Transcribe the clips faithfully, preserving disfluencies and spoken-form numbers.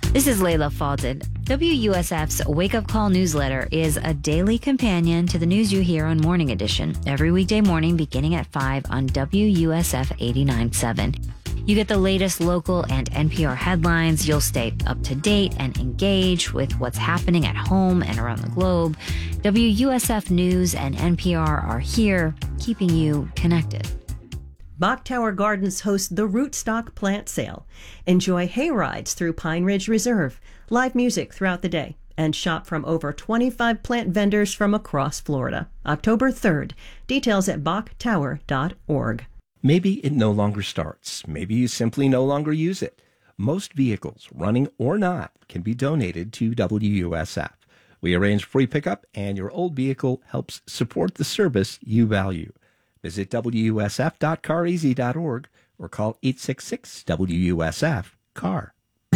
This is Layla Falded. W U S F's Wake Up Call newsletter is a daily companion to the news you hear on Morning Edition every weekday morning beginning at five on W U S F eighty-nine point seven. You get the latest local and N P R headlines. You'll stay up to date and engaged with what's happening at home and around the globe. W U S F News and N P R are here, keeping you connected. Bok Tower Gardens hosts the Rootstock Plant Sale. Enjoy hay rides through Pine Ridge Reserve, live music throughout the day, and shop from over twenty-five plant vendors from across Florida. October third. Details at bok tower dot org. Maybe it no longer starts. Maybe you simply no longer use it. Most vehicles, running or not, can be donated to W U S F. We arrange free pickup, and your old vehicle helps support the service you value. Visit W U S F dot car easy dot org or call eight six six W U S F C A R.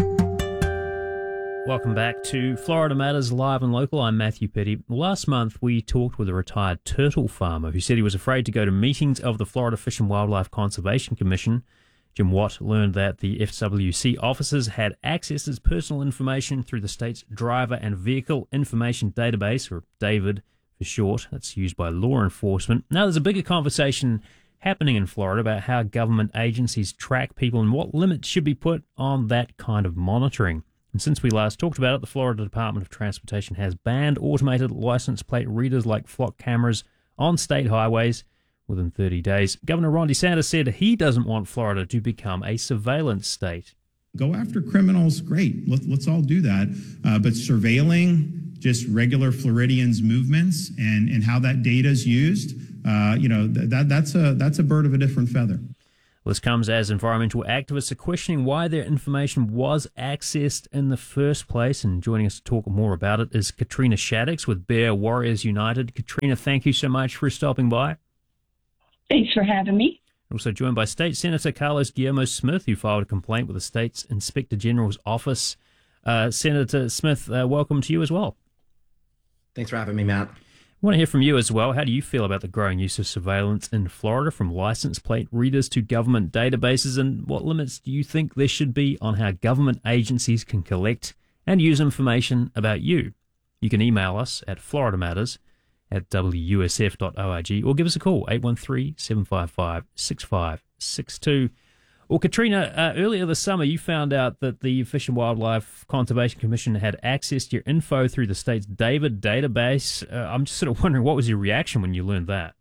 Welcome back to Florida Matters Live and Local. I'm Matthew Petty. Last month, we talked with a retired turtle farmer who said he was afraid to go to meetings of the Florida Fish and Wildlife Conservation Commission. Jim Watt learned that the F W C officers had access to his personal information through the state's Driver and Vehicle Information Database, or DAVID for short. That's used by law enforcement. Now, there's a bigger conversation happening in Florida about how government agencies track people and what limits should be put on that kind of monitoring. And since we last talked about it, the Florida Department of Transportation has banned automated license plate readers like flock cameras on state highways within thirty days. Governor Ron DeSantis said he doesn't want Florida to become a surveillance state. Go after criminals, great. Let, let's all do that. Uh, but surveilling just regular Floridians' movements and, and how that data is used, uh, you know, th- that that's a that's a bird of a different feather. Well, this comes as environmental activists are questioning why their information was accessed in the first place. And joining us to talk more about it is Katrina Shaddix with Bear Warriors United. Katrina, thank you so much for stopping by. Thanks for having me. Also joined by State Senator Carlos Guillermo Smith, who filed a complaint with the state's Inspector General's office. Uh, Senator Smith, uh, welcome to you as well. Thanks for having me, Matt. I want to hear from you as well. How do you feel about the growing use of surveillance in Florida, from license plate readers to government databases, and what limits do you think there should be on how government agencies can collect and use information about you? You can email us at floridamatters at w u s f dot org or give us a call, eight one three, seven five five, six five six two. Well, Katrina, uh, earlier this summer, you found out that the Fish and Wildlife Conservation Commission had access to your info through the state's DAVID database. Uh, I'm just sort of wondering, what was your reaction when you learned that?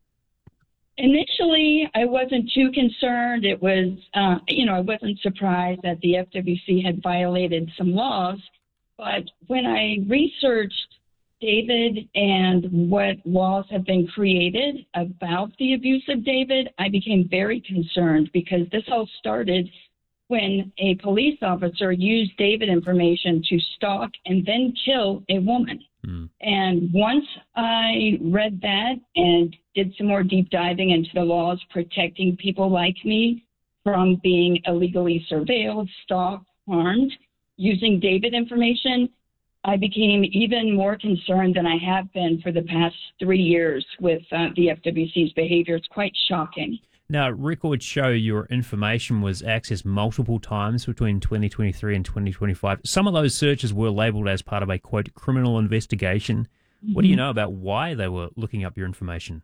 Initially, I wasn't too concerned. It was, uh, you know, I wasn't surprised that the F W C had violated some laws. But when I researched DAVID and what laws have been created about the abuse of DAVID, I became very concerned, because this all started when a police officer used DAVID information to stalk and then kill a woman. Mm. And once I read that and did some more deep diving into the laws protecting people like me from being illegally surveilled, stalked, harmed, using DAVID information, I became even more concerned than I have been for the past three years with uh, the F W C's behavior. It's quite shocking. Now, records show your information was accessed multiple times between twenty twenty-three and twenty twenty-five. Some of those searches were labeled as part of a, quote, criminal investigation. Mm-hmm. What do you know about why they were looking up your information?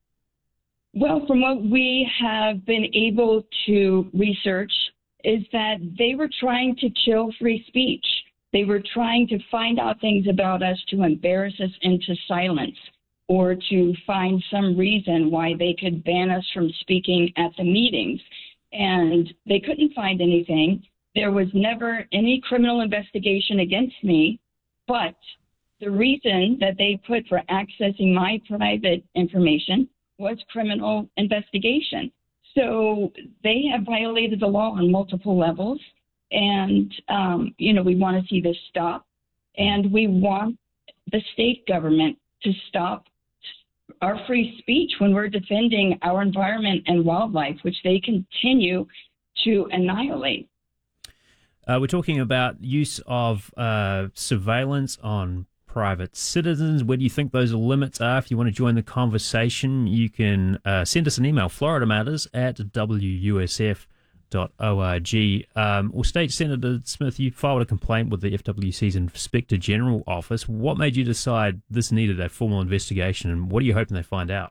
Well, from what we have been able to research is that they were trying to chill free speech. They were trying to find out things about us to embarrass us into silence, or to find some reason why they could ban us from speaking at the meetings. And they couldn't find anything. There was never any criminal investigation against me, but the reason that they put for accessing my private information was criminal investigation. So they have violated the law on multiple levels. And, um, you know, we want to see this stop. And we want the state government to stop our free speech when we're defending our environment and wildlife, which they continue to annihilate. Uh, we're talking about use of uh, surveillance on private citizens. Where do you think those limits are? If you want to join the conversation, you can uh, send us an email, floridamatters at w u s f dot org. Um, well, State Senator Smith, you filed a complaint with the F W C's Inspector General Office. What made you decide this needed a formal investigation, and what are you hoping they find out?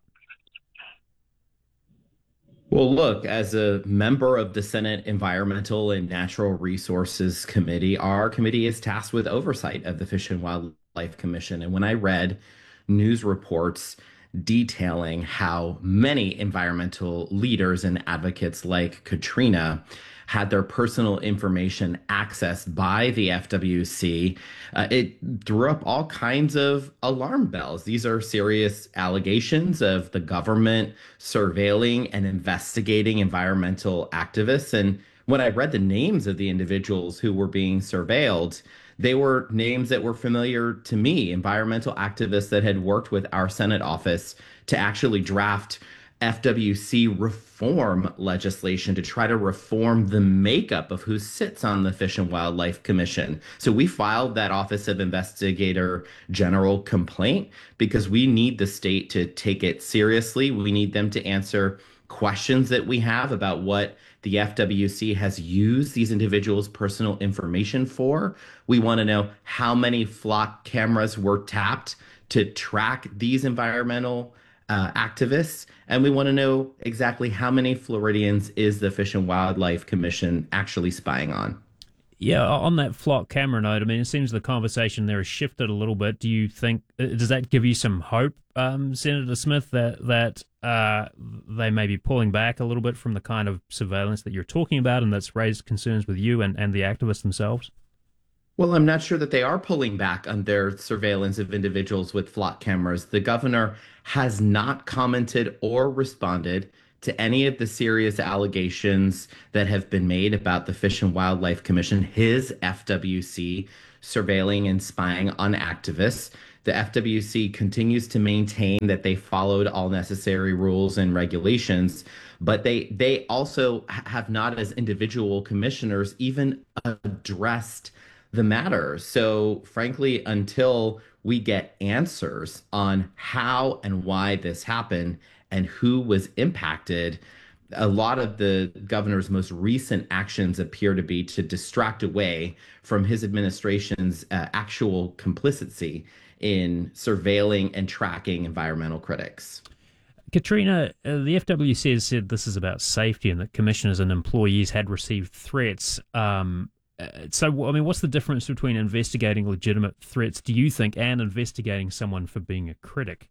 Well, look, as a member of the Senate Environmental and Natural Resources Committee, our committee is tasked with oversight of the Fish and Wildlife Commission. And when I read news reports detailing how many environmental leaders and advocates like Katrina had their personal information accessed by the F W C, uh, it threw up all kinds of alarm bells. These are serious allegations of the government surveilling and investigating environmental activists. And when I read the names of the individuals who were being surveilled, they were names that were familiar to me, environmental activists that had worked with our Senate office to actually draft F W C reform legislation to try to reform the makeup of who sits on the Fish and Wildlife Commission. So we filed that Office of Investigator General complaint because we need the state to take it seriously. We need them to answer questions that we have about what the F W C has used these individuals' personal information for. We want to know how many flock cameras were tapped to track these environmental uh, activists. And we want to know exactly how many Floridians is the Fish and Wildlife Commission actually spying on. Yeah, on that flock camera note, I mean, it seems the conversation there has shifted a little bit. Do you think, does that give you some hope, um, Senator Smith, that that uh, they may be pulling back a little bit from the kind of surveillance that you're talking about and that's raised concerns with you and, and the activists themselves? Well, I'm not sure that they are pulling back on their surveillance of individuals with flock cameras. The governor has not commented or responded to any of the serious allegations that have been made about the Fish and Wildlife Commission, his F W C, surveilling and spying on activists. The F W C continues to maintain that they followed all necessary rules and regulations, but they they also have not, as individual commissioners, even addressed the matter. So frankly, until we get answers on how and why this happened and who was impacted, a lot of the governor's most recent actions appear to be to distract away from his administration's uh, actual complicity in surveilling and tracking environmental critics. Katrina, uh, the F W C has said this is about safety and that commissioners and employees had received threats. Um, uh, so, I mean, what's the difference between investigating legitimate threats, do you think, and investigating someone for being a critic?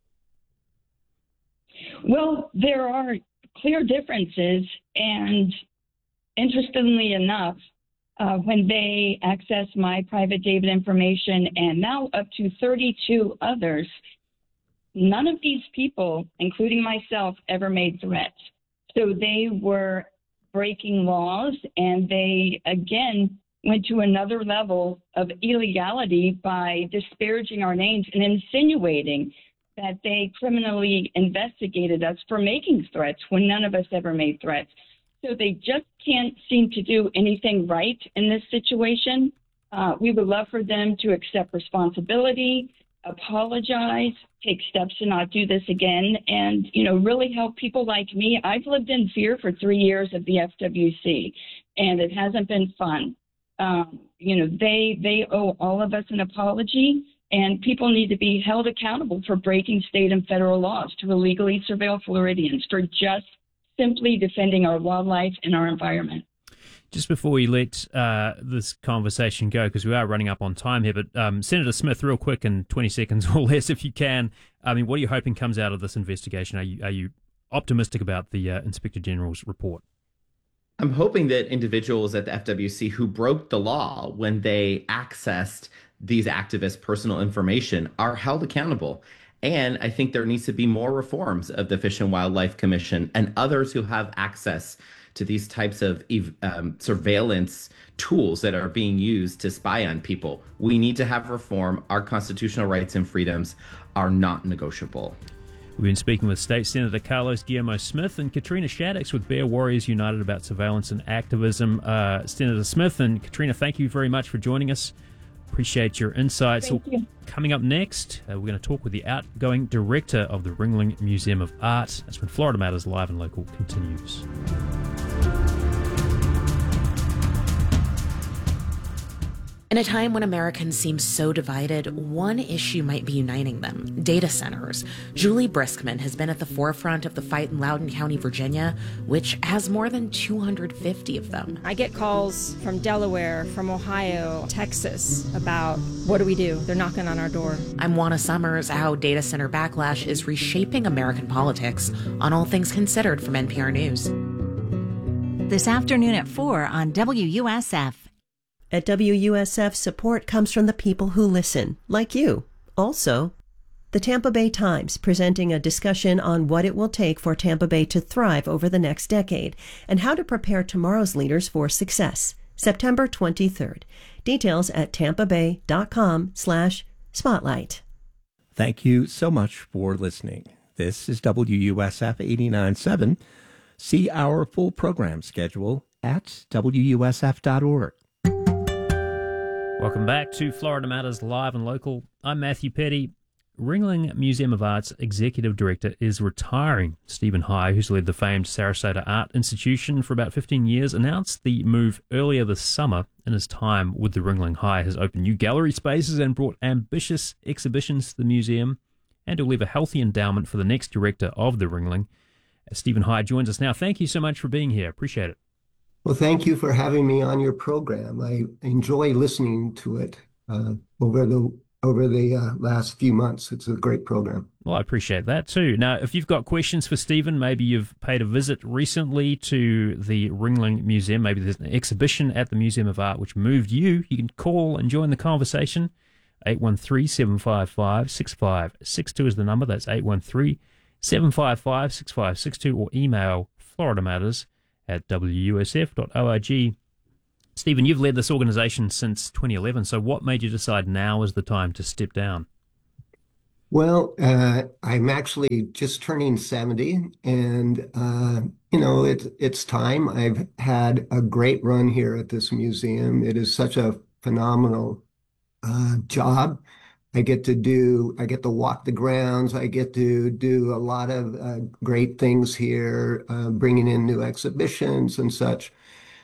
Well, there are clear differences, and interestingly enough, uh, when they access my private data information and now up to thirty-two others, none of these people, including myself, ever made threats. So they were breaking laws, and they, again, went to another level of illegality by disparaging our names and insinuating that they criminally investigated us for making threats when none of us ever made threats. So they just can't seem to do anything right in this situation. Uh, we would love for them to accept responsibility, apologize, take steps to not do this again, and, you know, really help people like me. I've lived in fear for three years of the F W C, and it hasn't been fun. Um, you know, they they owe all of us an apology. And people need to be held accountable for breaking state and federal laws to illegally surveil Floridians, for just simply defending our wildlife and our environment. Just before we let uh, this conversation go, because we are running up on time here, but um, Senator Smith, real quick in twenty seconds or less, if you can, I mean, what are you hoping comes out of this investigation? Are you, are you optimistic about the uh, Inspector General's report? I'm hoping that individuals at the F W C who broke the law when they accessed these activists' personal information are held accountable. And I think there needs to be more reforms of the Fish and Wildlife Commission and others who have access to these types of um, surveillance tools that are being used to spy on people. We need to have reform. Our constitutional rights and freedoms are not negotiable. We've been speaking with State Senator Carlos Guillermo Smith and Katrina Shaddix with Bear Warriors United about surveillance and activism. Uh, Senator Smith and Katrina, thank you very much for joining us. Appreciate your insights. Thank you. Coming up next, uh, we're going to talk with the outgoing director of the Ringling Museum of Art. That's when Florida Matters Live and Local continues. In a time when Americans seem so divided, one issue might be uniting them: data centers. Julie Briskman has been at the forefront of the fight in Loudoun County, Virginia, which has more than two hundred fifty of them. I get calls from Delaware, from Ohio, Texas about what do we do? They're knocking on our door. I'm Juana Summers. How data center backlash is reshaping American politics on All Things Considered from N P R News. This afternoon at four on W U S F. At W U S F, support comes from the people who listen, like you. Also, the Tampa Bay Times, presenting a discussion on what it will take for Tampa Bay to thrive over the next decade and how to prepare tomorrow's leaders for success. September twenty-third. Details at tampabay.com slash spotlight. Thank you so much for listening. This is W U S F eighty-nine point seven. See our full program schedule at W U S F dot org. Welcome back to Florida Matters Live and Local. I'm Matthew Petty. Ringling Museum of Art's Executive Director is retiring. Stephen High, who's led the famed Sarasota Art Institution for about fifteen years, announced the move earlier this summer. In his time with the Ringling, High has opened new gallery spaces and brought ambitious exhibitions to the museum, and will leave a healthy endowment for the next director of the Ringling. Stephen High joins us now. Thank you so much for being here. Appreciate it. Well, thank you for having me on your program. I enjoy listening to it uh, over the over the uh, last few months. It's a great program. Well, I appreciate that too. Now, if you've got questions for Stephen, maybe you've paid a visit recently to the Ringling Museum, maybe there's an exhibition at the Museum of Art which moved you, you can call and join the conversation. eight one three, seven five five, six five six two is the number. That's eight one three, seven five five, six five six two, or email Florida Matters at W U S F dot org. Stephen, you've led this organization since twenty eleven, so what made you decide now is the time to step down? Well, uh, I'm actually just turning seventy, and, uh, you know, it, it's time. I've had a great run here at this museum. It is such a phenomenal uh, job. I get to do, I get to walk the grounds. I get to do a lot of uh, great things here, uh, bringing in new exhibitions and such.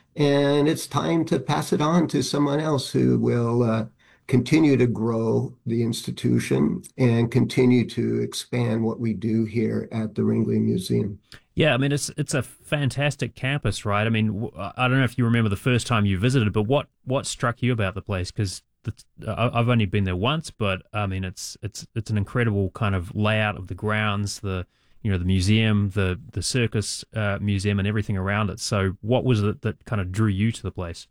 And it's time to pass it on to someone else who will uh, continue to grow the institution and continue to expand what we do here at the Ringling Museum. Yeah, I mean, it's it's a fantastic campus, right? I mean, I don't know if you remember the first time you visited, but what, what struck you about the place? Because I've only been there once, but I mean, it's it's it's an incredible kind of layout of the grounds, the you know the museum, the the circus uh, museum, and everything around it. So, what was it that kind of drew you to the place?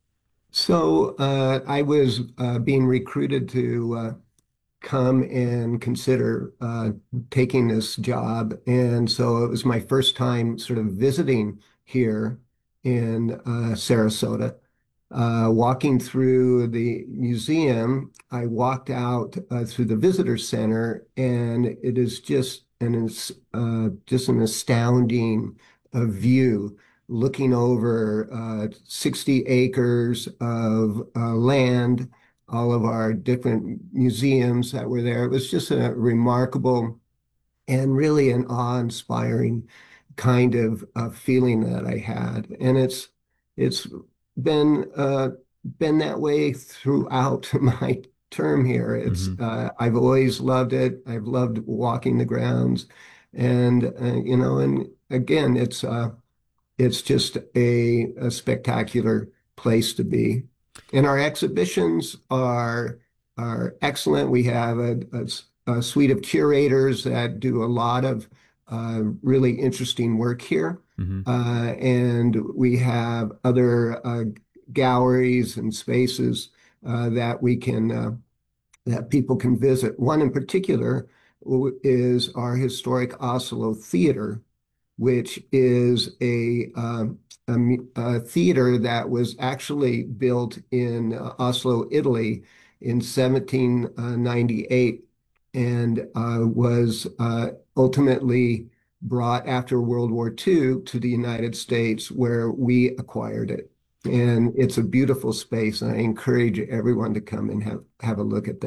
So, uh, I was uh, being recruited to uh, come and consider uh, taking this job, and so it was my first time sort of visiting here in uh, Sarasota. Uh, walking through the museum, I walked out uh, through the visitor center, and it is just an uh, just an astounding uh, view, looking over uh, sixty acres of uh, land, all of our different museums that were there. It was just a remarkable and really an awe-inspiring kind of uh, feeling that I had, and it's it's. been uh, been that way throughout my term here. It's mm-hmm. uh, I've always loved it. I've loved walking the grounds, and uh, you know, and again, it's uh, it's just a, a spectacular place to be. And our exhibitions are are excellent. We have a, a, a suite of curators that do a lot of uh, really interesting work here. Mm-hmm. Uh, and we have other uh, galleries and spaces uh, that we can uh, that people can visit. One in particular is our historic Oslo Theater, which is a, um, a, a theater that was actually built in uh, Oslo, Italy, in seventeen ninety-eight, and uh, was uh, ultimately brought after World War Two to the United States, where we acquired it. And it's a beautiful space, and I encourage everyone to come and have, have a look at that.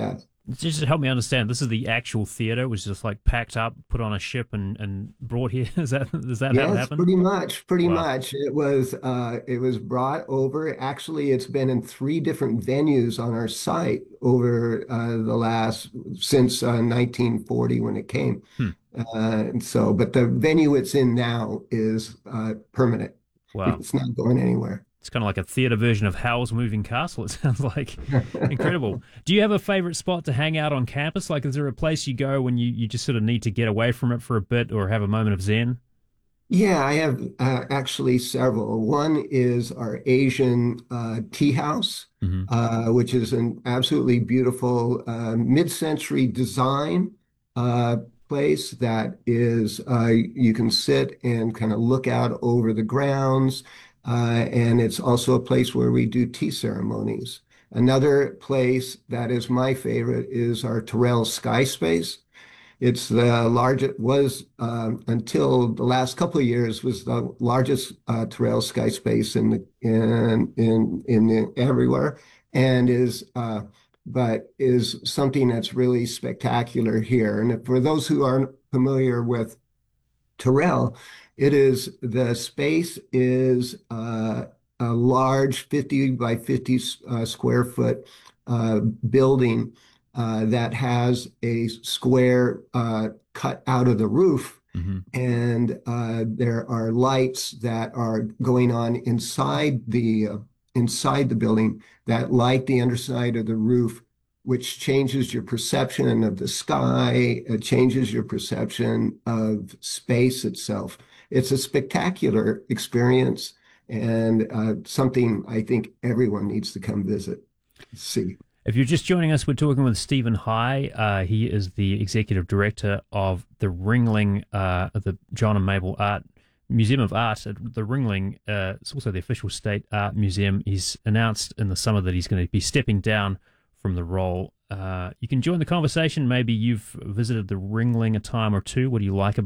Just help me understand. This is the actual theater, which is just like packed up, put on a ship, and, and brought here. Is that is that yes, how it happened? pretty much, pretty Wow. much. It was uh, it was brought over. Actually, it's been in three different venues on our site over uh, the last since uh, nineteen forty when it came. Hmm. Uh, and so, but the venue it's in now is uh, permanent. Wow. It's not going anywhere. It's kind of like a theater version of Howl's Moving Castle, it sounds like. Incredible. Do you have a favorite spot to hang out on campus? Like, is there a place you go when you, you just sort of need to get away from it for a bit or have a moment of zen? Yeah, I have uh, actually several. One is our Asian uh, tea house, Mm-hmm. uh, which is an absolutely beautiful uh, mid-century design uh, place that is, uh, you can sit and kind of look out over the grounds. Uh, and it's also a place where we do tea ceremonies. Another place that is my favorite is our Terrell Sky Space. It's the largest, was uh, until the last couple of years, was the largest uh, Terrell Sky Space in the in in in the, everywhere, and is uh, but is something that's really spectacular here. And for those who aren't familiar with Terrell, it is the space is uh, a large fifty by fifty uh, square foot uh, building uh, that has a square uh, cut out of the roof. Mm-hmm. And uh, there are lights that are going on inside the uh, inside the building that light the underside of the roof, which changes your perception of the sky. It changes your perception of space itself. It's a spectacular experience and uh, something I think everyone needs to come visit, see. If you're just joining us, we're talking with Stephen High. Uh, he is the executive director of the Ringling, uh, the John and Mabel Art Museum of Art at the Ringling. Uh, it's also the official state art museum. He's announced in the summer that he's going to be stepping down from the role. Uh, you can join the conversation. Maybe you've visited the Ringling a time or two. What do you like about